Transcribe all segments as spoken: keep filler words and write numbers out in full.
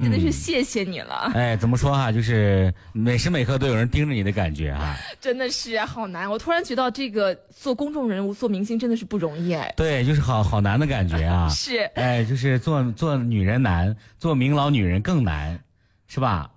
真的是谢谢你了。 哎，怎么说哈、啊，就是每时每刻都有人盯着你的感觉啊。 真的是好难，我突然觉得这个做公众人物、做明星真的是不容易哎。 对，就是好好难的感觉啊。 是， 哎，就是做做女人难，做名老女人更难，是吧？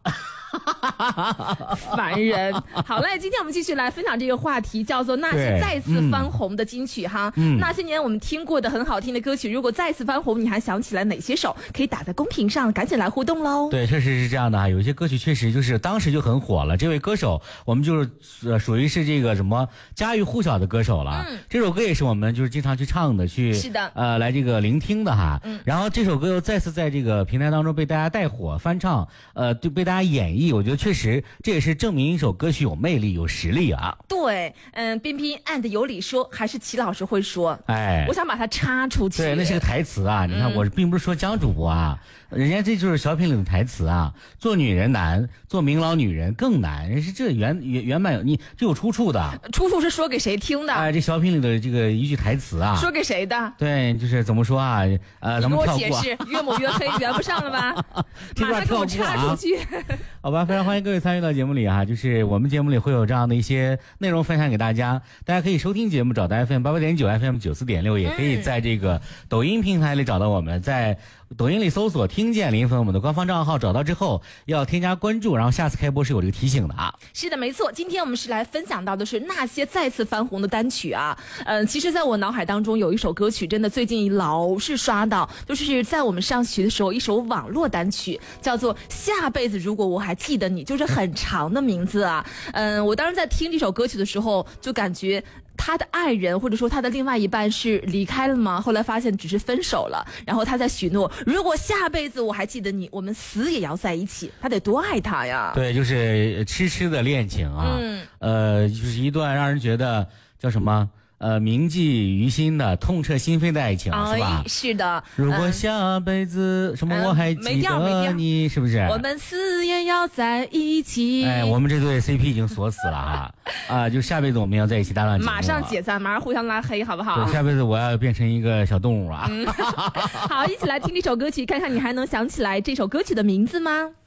烦人。好嘞，今天我们继续来分享这个话题，叫做那些再次翻红的金曲哈。嗯，那些年我们听过的很好听的歌曲，如果再次翻红，你还想起来哪些首？可以打在公屏上，赶紧来互动喽。 对，确实是这样的啊，有一些歌曲确实就是当时就很火了。这位歌手，我们就是呃属于是这个什么家喻户晓的歌手了。嗯，这首歌也是我们就是经常去唱的，去是的， 呃来这个聆听的哈。 嗯， 然后这首歌又再次在这个平台当中被大家带火翻唱，呃，就被大家演绎。我觉得确实这也是证明一首歌曲有魅力有实力啊。 对，嗯，彬彬 and 有理说还是齐老师会说， 哎， 我想把它插出去。 对，那是个台词啊。你看，我并不是说江主播啊，嗯、人家这就是小品里的台词啊。做女人难，做名老女人更难。人是这原原原版你这有出处的， 出处是说给谁听的？ 哎，这小品里的这个一句台词啊， 说给谁的？ 对，就是怎么说啊？呃，咱们跳过、啊。 你给我解释，越抹越黑，圆不上了吧？ 这马上给我插出去。 好吧，非常欢迎各位参与到节目里啊，就是我们节目里会有这样的一些内容分享给大家，大家可以收听节目找到 F M 八八点九 F M 九四点六，也可以在这个抖音平台里找到我们，在抖音里搜索听见林峰我们的官方账号，找到之后要添加关注，然后下次开播是有这个提醒的啊。 是的，没错，今天我们是来分享到的是那些再次翻红的单曲啊。嗯，其实在我脑海当中有一首歌曲真的最近老是刷到，就是在我们上学的时候一首网络单曲，叫做下辈子如果我还记得你，就是很长的名字啊。嗯，我当时在听这首歌曲的时候就感觉他的爱人或者说他的另外一半是离开了吗？后来发现只是分手了，然后他在许诺，如果下辈子我还记得你，我们死也要在一起。他得多爱他呀！ 对，就是痴痴的恋情啊，嗯，呃，就是一段让人觉得叫什么？呃，铭记于心的、痛彻心扉的爱情， 哎、 是吧？ 是的。 如果下辈子、嗯、什么我还记得你，是不是？ 我们死也要在一起。 哎，我们这对 C P 已经锁死了哈啊！就下辈子我们要在一起搭档节目， 马上解散，马上互相拉黑，好不好？ 对，下辈子我要变成一个小动物啊！ 嗯、好，一起来听这首歌曲，看看你还能想起来这首歌曲的名字吗？